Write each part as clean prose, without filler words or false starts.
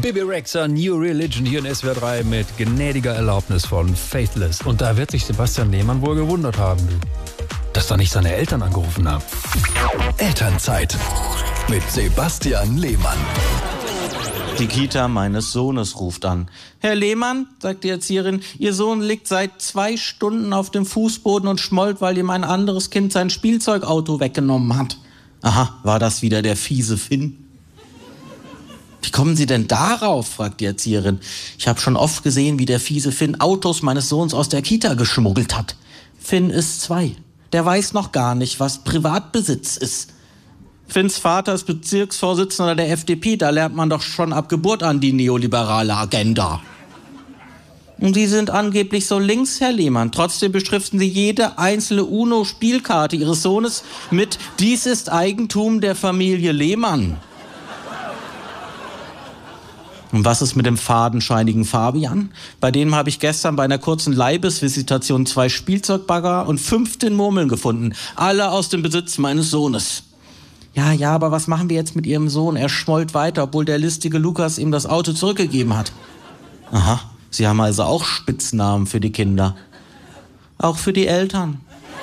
Bibi Rexha, New Religion hier in SWR 3 mit gnädiger Erlaubnis von Faithless. Und da wird sich Sebastian Lehmann wohl gewundert haben, dass da nicht seine Eltern angerufen haben. Elternzeit mit Sebastian Lehmann. Die Kita meines Sohnes ruft an. Herr Lehmann, sagt die Erzieherin, Ihr Sohn liegt seit 2 Stunden auf dem Fußboden und schmollt, weil ihm ein anderes Kind sein Spielzeugauto weggenommen hat. Aha, war das wieder der fiese Finn? Wie kommen Sie denn darauf, fragt die Erzieherin. Ich habe schon oft gesehen, wie der fiese Finn Autos meines Sohns aus der Kita geschmuggelt hat. Finn ist 2. Der weiß noch gar nicht, was Privatbesitz ist. Finns Vater ist Bezirksvorsitzender der FDP, da lernt man doch schon ab Geburt an die neoliberale Agenda. Und Sie sind angeblich so links, Herr Lehmann. Trotzdem beschriften Sie jede einzelne UNO-Spielkarte Ihres Sohnes mit »Dies ist Eigentum der Familie Lehmann«. Und was ist mit dem fadenscheinigen Fabian? Bei dem habe ich gestern bei einer kurzen Leibesvisitation 2 Spielzeugbagger und 15 Murmeln gefunden. Alle aus dem Besitz meines Sohnes. Ja, aber was machen wir jetzt mit Ihrem Sohn? Er schmollt weiter, obwohl der listige Lukas ihm das Auto zurückgegeben hat. Aha, Sie haben also auch Spitznamen für die Kinder. Auch für die Eltern.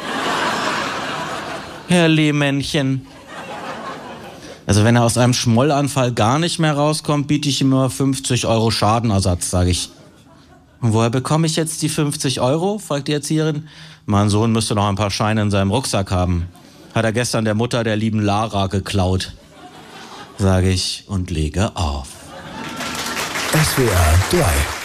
Herr Lehmännchen. Also wenn er aus einem Schmollanfall gar nicht mehr rauskommt, biete ich ihm nur 50 € Schadenersatz, sage ich. Und woher bekomme ich jetzt die 50 €? Fragt die Erzieherin. Mein Sohn müsste noch ein paar Scheine in seinem Rucksack haben. Hat er gestern der Mutter der lieben Lara geklaut. Sage ich und lege auf. SWR 3